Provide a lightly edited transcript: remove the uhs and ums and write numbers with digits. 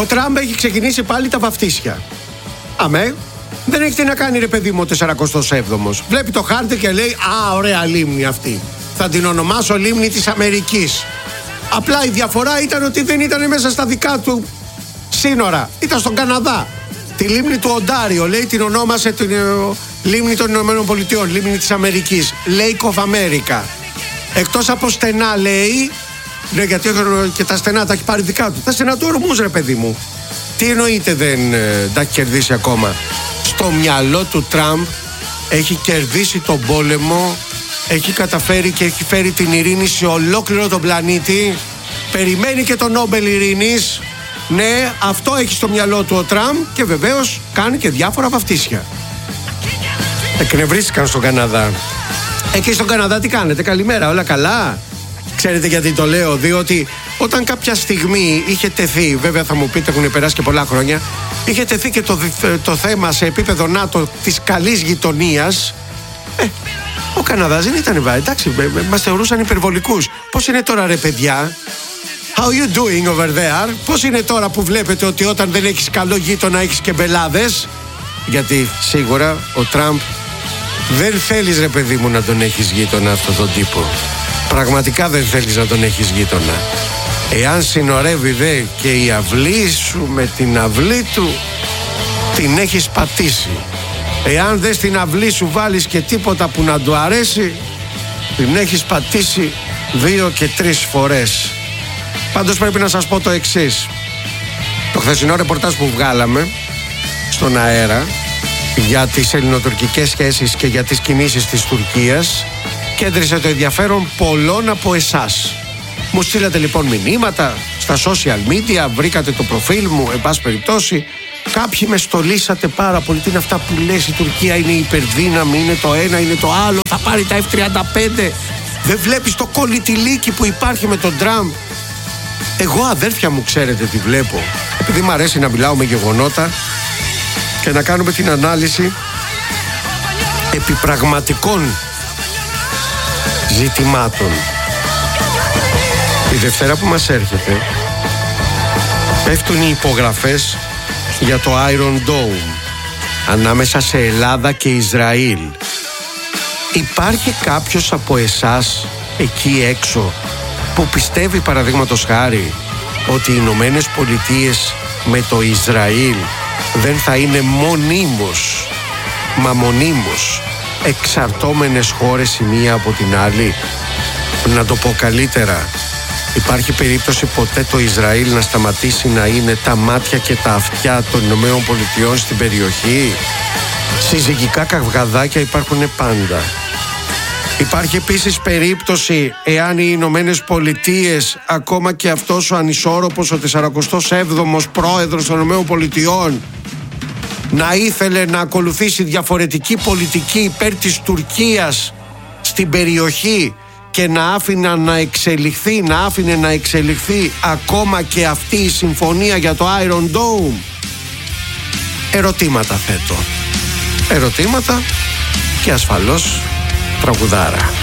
Ο Τραμπ έχει ξεκινήσει πάλι τα βαφτίσια. Αμέ, δεν έχει τι να κάνει ρε παιδί μου ο 47ος. Βλέπει το χάρτη και λέει «Α, ωραία λίμνη αυτή. Θα την ονομάσω λίμνη της Αμερικής». Απλά η διαφορά ήταν ότι δεν ήταν μέσα στα δικά του σύνορα. Ήταν στον Καναδά. Τη λίμνη του Οντάριο, λέει, την ονόμασε την λίμνη των Ηνωμένων Πολιτειών, λίμνη της Αμερικής. Lake of America. Εκτός από στενά, λέει, ναι, γιατί και τα στενά τα έχει πάρει δικά του. Τα στενά του Ορμούς, ρε παιδί μου. Τι εννοείται δεν τα έχει κερδίσει ακόμα? Στο μυαλό του Τραμπ έχει κερδίσει τον πόλεμο, έχει καταφέρει και έχει φέρει την ειρήνη σε ολόκληρο τον πλανήτη. Περιμένει και το Νόμπελ Ειρήνης. Ναι, αυτό έχει στο μυαλό του ο Τραμπ και βεβαίως κάνει και διάφορα βαφτίσια. Εκνευρίστηκαν στον Καναδά. Εκεί στον Καναδά τι κάνετε? Καλημέρα, όλα καλά? Ξέρετε γιατί το λέω? Διότι όταν κάποια στιγμή είχε τεθεί, βέβαια θα μου πείτε έχουν περάσει και πολλά χρόνια, είχε τεθεί και το θέμα σε επίπεδο ΝΑΤΟ της καλής γειτονίας, ο Καναδάς δεν ήταν εντάξει, μας θεωρούσαν υπερβολικούς. Πώς είναι τώρα ρε παιδιά? How you doing over there? Πώς είναι τώρα που βλέπετε ότι όταν δεν έχεις καλό γείτονα έχεις και μπελάδες? Γιατί σίγουρα ο Τραμπ δεν θέλεις ρε παιδί μου να τον έχεις γείτονα αυτόν τον τύπο. Πραγματικά δεν θέλεις να τον έχεις γείτονα. Εάν συνορεύει δε και η αυλή σου με την αυλή του, την έχεις πατήσει. Εάν δε στην αυλή σου βάλεις και τίποτα που να του αρέσει, την έχεις πατήσει 2 και 3 φορές. Πάντως πρέπει να σας πω το εξής. Το χθεσινό ρεπορτάζ που βγάλαμε στον αέρα για τις ελληνοτουρκικές σχέσεις και για τις κινήσεις της Τουρκίας κέντρισε το ενδιαφέρον πολλών από εσάς. Μου στείλατε λοιπόν μηνύματα στα social media, βρήκατε το προφίλ μου, εν πάση περιπτώσει. Κάποιοι με στολίσατε πάρα πολύ. Τι είναι αυτά που λες? Η Τουρκία είναι υπερδύναμη, είναι το ένα, είναι το άλλο. Θα πάρει τα F-35. Δεν βλέπεις το κολλητηλίκι που υπάρχει με τον Τραμπ? Εγώ αδέρφια μου ξέρετε τι βλέπω? Επειδή μου αρέσει να μιλάω με γεγονότα και να κάνουμε την ανάλυση επιπραγματικών ζητημάτων. Τη Δευτέρα που μας έρχεται πέφτουν οι υπογραφές για το Iron Dome ανάμεσα σε Ελλάδα και Ισραήλ. Υπάρχει κάποιος από εσάς εκεί έξω που πιστεύει παραδείγματος χάρη ότι οι Ηνωμένες Πολιτείες με το Ισραήλ δεν θα είναι μονίμως, μα μονίμως εξαρτώμενες χώρες η μία από την άλλη? Να το πω καλύτερα, υπάρχει περίπτωση ποτέ το Ισραήλ να σταματήσει να είναι τα μάτια και τα αυτιά των Ηνωμένων Πολιτειών στην περιοχή? Συζυγικά καυγαδάκια υπάρχουν πάντα. Υπάρχει επίσης περίπτωση, εάν οι Ηνωμένες Πολιτείες, ακόμα και αυτός ο ανισόρροπος, ο 47ος πρόεδρος των Ηνωμένων Πολιτειών, να ήθελε να ακολουθήσει διαφορετική πολιτική υπέρ της Τουρκίας στην περιοχή και να άφηνε να εξελιχθεί ακόμα και αυτή η συμφωνία για το Iron Dome? Ερωτήματα θέτω. Ερωτήματα και ασφαλώς τραγουδάρα.